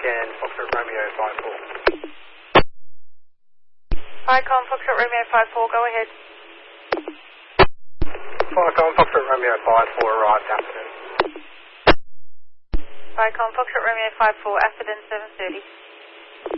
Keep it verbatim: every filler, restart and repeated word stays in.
again, Foxtrot Romeo five four. Icon Foxtrot Romeo five four, go ahead. Icon Foxtrot Romeo five four arrived, Atherton. Icon Foxtrot Romeo five four, Atherton seven thirty.